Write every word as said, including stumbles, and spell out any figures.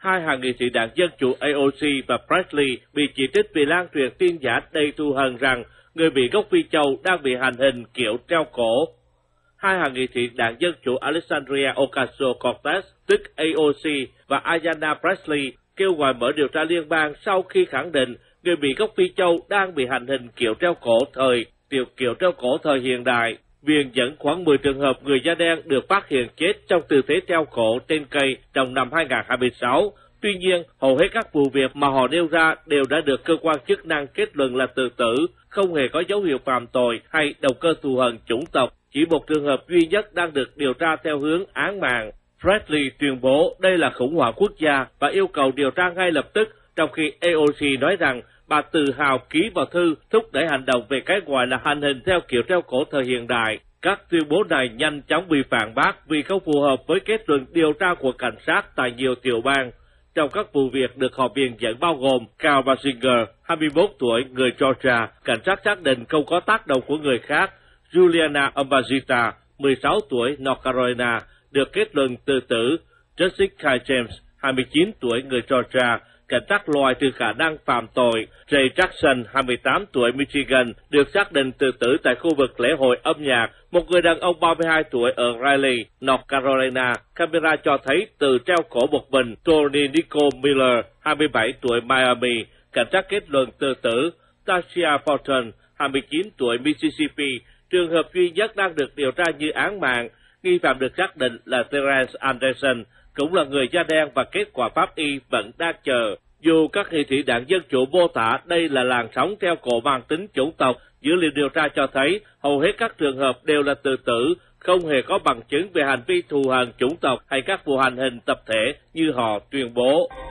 hai hạ nghị sĩ đảng Dân chủ a o xê và Presley bị chỉ trích vì lan truyền tin giả đầy thù hằn rằng người Mỹ gốc Phi Châu đang bị hành hình kiểu treo cổ. Hai hạ nghị sĩ đảng Dân chủ Alexandria Ocasio-Cortez, tức a o xê, và Ayanna Presley kêu gọi mở điều tra liên bang sau khi khẳng định người Mỹ gốc Phi Châu đang bị hành hình kiểu treo cổ thời tiểu kiểu treo cổ thời hiện đại. Viện dẫn khoảng mười trường hợp người da đen được phát hiện chết trong tư thế treo cổ trên cây trong năm hai nghìn không trăm hai mươi sáu. Tuy nhiên, hầu hết các vụ việc mà họ nêu ra đều đã được cơ quan chức năng kết luận là tự tử, không hề có dấu hiệu phạm tội hay động cơ thù hận chủng tộc. Chỉ một trường hợp duy nhất đang được điều tra theo hướng án mạng. Presley tuyên bố đây là khủng hoảng quốc gia và yêu cầu điều tra ngay lập tức, trong khi a o xê nói rằng bà tự hào ký vào thư thúc đẩy hành động về cái gọi là hành hình theo kiểu treo cổ thời hiện đại. Các tuyên bố này nhanh chóng bị phản bác vì không phù hợp với kết luận điều tra của cảnh sát tại nhiều tiểu bang. Trong các vụ việc được họ viện dẫn bao gồm Carl Basinger, hai mươi mốt tuổi, người Georgia, cảnh sát xác định không có tác động của người khác. Juliana Ambazita, mười sáu tuổi, North Carolina, được kết luận tự tử. Jessica James, hai mươi chín tuổi, người Georgia, cảnh sát loại trừ khả năng phạm tội. Jay Jackson, hai mươi tám tuổi, Michigan, được xác định tự tử tại khu vực lễ hội âm nhạc. Một người đàn ông ba mươi hai tuổi ở Raleigh, North Carolina, camera cho thấy từ treo cổ một mình. Tony Nicole Miller, hai mươi bảy tuổi, Miami, cảnh sát kết luận tự tử. Tasha Fulton, hai mươi chín tuổi, Mississippi, trường hợp duy nhất đang được điều tra như án mạng. Nghi phạm được xác định là Terence Anderson, cũng là người da đen và kết quả pháp y vẫn đang chờ. Dù các nghị sĩ đảng Dân chủ mô tả đây là làn sóng treo cổ mang tính chủng tộc, dữ liệu điều tra cho thấy hầu hết các trường hợp đều là tự tử, không hề có bằng chứng về hành vi thù hằn chủng tộc hay các vụ hành hình tập thể như họ tuyên bố.